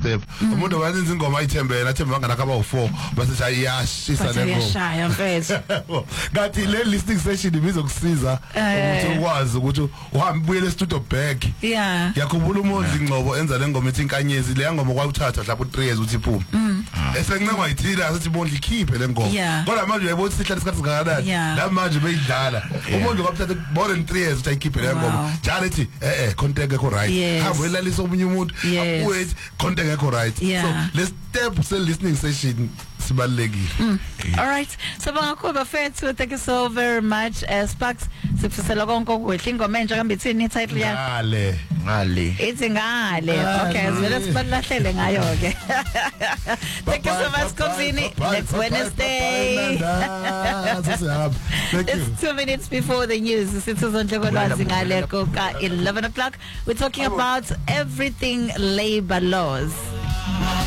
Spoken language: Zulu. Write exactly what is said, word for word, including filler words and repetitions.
step umuntu wayenza ingoma ayithembele athemba ngaka ba u4 base ayashisa le ngoma yashaya mfethu ngathi le listening session ibizokusiza ukuthi ukwazi ukuthi uhambe ubuyele studio back yeah yakhumbula uMondli Ngcobo enza le ngoma ethi inkanyezi le ngoma kwakuthatha mhlawumbe u three years uthi iphume esenqaba ithila asithi Mondli khiphe le ngoma kodwa manje uyayibona sihlala isikhathi singakanani la manje beyidlala uMondli kwaphethe more than three years uthi ayikhiphe le ngoma njalo ethi eh eh content ekho right hamba elalisa omunye umuntu wait content ekho right so let's step se listening session sibalekile all right so bangakuba bafethu thank you so very much uh, Sparks sifisela konke okuhle ingoma enje kambe ithini title yakho ngale ngale ithi ngale okay vele sibalahlele ngayo ke thank you so much Kovini next Wednesday it's two minutes before the news sisizondle kolwazi ngale koka eleven o'clock we're talking about everything labor laws.